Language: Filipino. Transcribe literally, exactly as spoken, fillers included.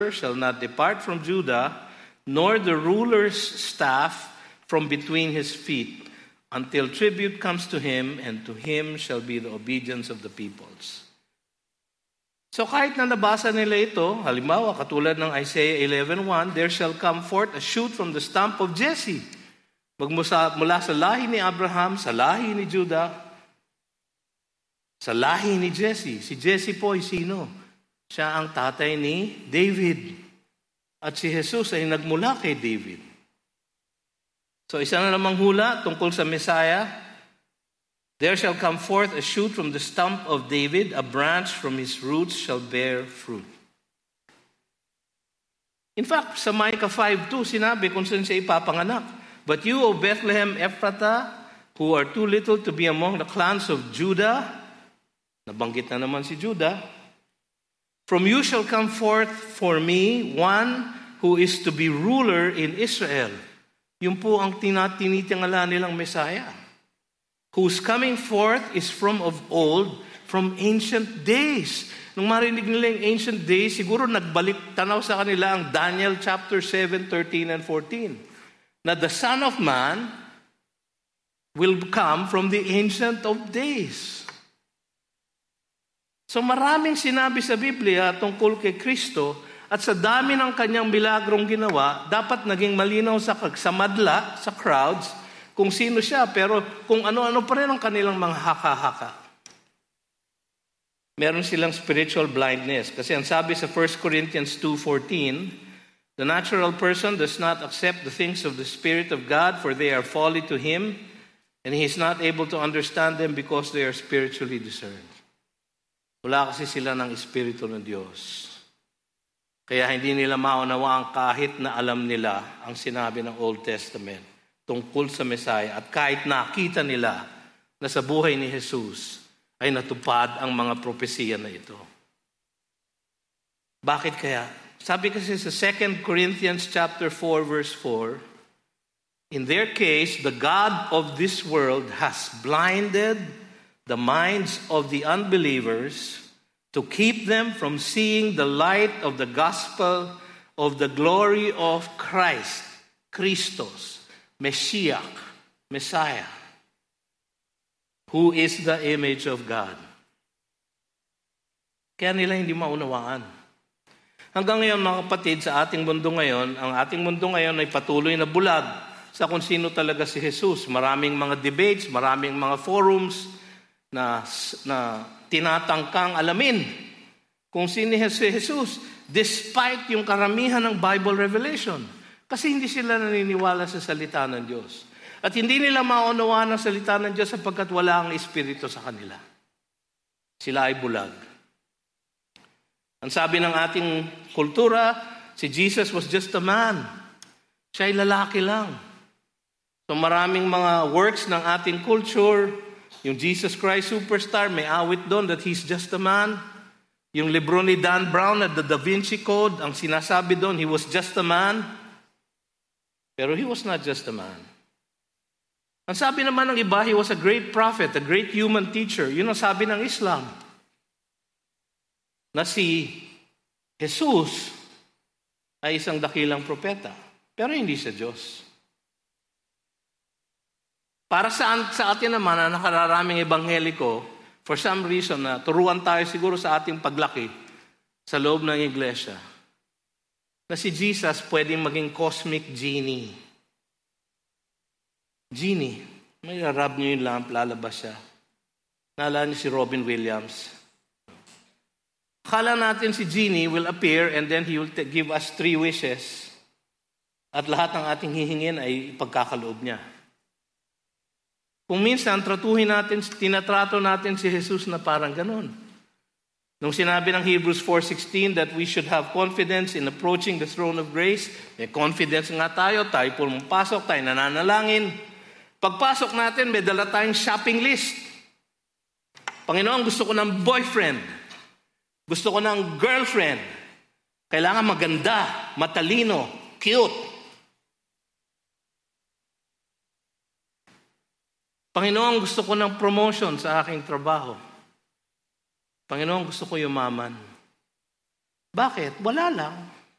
shall not depart from Judah, nor the ruler's staff from between his feet, until tribute comes to him, and to him shall be the obedience of the peoples. So kahit na nabasa nila ito, halimbawa katulad ng Isaiah eleven one, there shall come forth a shoot from the stump of Jesse. Magmula mula sa lahi ni Abraham, sa lahi ni Judah, sa lahi ni Jesse. Si Jesse po ay sino? Siya ang tatay ni David. At si Jesus ay nagmula kay David. So isa na namang hula tungkol sa Messiah. There shall come forth a shoot from the stump of David, a branch from his roots shall bear fruit. In fact, sa Micah five two, sinabi kung saan siya ipapanganak. But you, O Bethlehem Ephratah, who are too little to be among the clans of Judah, nabanggit na naman si Judah, from you shall come forth for me one who is to be ruler in Israel. Yun po ang tinitingala nilang Messiah. Whose coming forth is from of old, from ancient days. Nung marinig nila yung ancient days, siguro nagbalik tanaw sa kanila ang Daniel chapter seven, thirteen, and fourteen. Na the Son of Man will come from the ancient of days. So maraming sinabi sa Biblia tungkol kay Kristo, at sa dami ng kanyang milagrong ginawa, dapat naging malinaw sa, sa madla, sa crowds, kung sino siya, pero kung ano-ano pa rin ang kanilang mga haka-haka. Meron silang spiritual blindness. Kasi ang sabi sa First Corinthians two fourteen, the natural person does not accept the things of the Spirit of God, for they are folly to him, and he is not able to understand them because they are spiritually discerned. Wala kasi sila ng Espiritu ng Diyos. Kaya hindi nila maunawaan kahit na alam nila ang sinabi ng Old Testament tungkol sa Messiah, at kahit nakita nila na sa buhay ni Jesus ay natupad ang mga propesiya na ito. Bakit kaya? Sabi kasi sa Second Corinthians chapter four verse four, in their case, the God of this world has blinded the minds of the unbelievers to keep them from seeing the light of the gospel of the glory of Christ, Christos, Messiah, Messiah, who is the image of God. Kaya nila hindi maunawaan. Hanggang ngayon, mga kapatid, sa ating mundo ngayon, ang ating mundo ngayon ay patuloy na bulag sa kung sino talaga si Jesus. Maraming mga debates, maraming mga forums na, na tinatangkang alamin kung sino si Jesus, despite yung karamihan ng Bible revelation. Kasi hindi sila naniniwala sa salita ng Diyos. At hindi nila maunawaan ang salita ng Diyos sapagkat wala ang Espiritu sa kanila. Sila ay bulag. Ang sabi ng ating kultura, si Jesus was just a man. Siya ay lalaki lang. So maraming mga works ng ating culture, yung Jesus Christ Superstar, may awit doon that he's just a man. Yung libro ni Dan Brown at the Da Vinci Code, ang sinasabi doon, he was just a man. Pero he was not just a man. Ang sabi naman ng iba, he was a great prophet, a great human teacher. Yun ang sabi ng Islam. Na si Jesus ay isang dakilang propeta. Pero hindi siya Diyos. Para sa, sa atin naman, na nakararaming ebangheliko, for some reason, na turuan tayo siguro sa ating paglaki sa loob ng iglesia, na si Jesus pwedeng maging cosmic genie. Genie. May rarab niyo yung lamp, lalabas siya. Naalala niyo si Robin Williams. Akala natin si genie will appear and then he will t- give us three wishes. At lahat ng ating hihingin ay ipagkakaloob niya. Kung minsan, tratuhin natin, tinatrato natin si Jesus na parang ganun. Nung sinabi ng Hebrews four sixteen that we should have confidence in approaching the throne of grace, may confidence nga tayo, tayo pumapasok, tayo nananalangin. Pagpasok natin, may dala tayong shopping list. Panginoon, gusto ko ng boyfriend. Gusto ko ng girlfriend. Kailangan maganda, matalino, cute. Panginoon, gusto ko ng promotion sa aking trabaho. Panginoon, gusto ko yumaman. Bakit? Wala lang.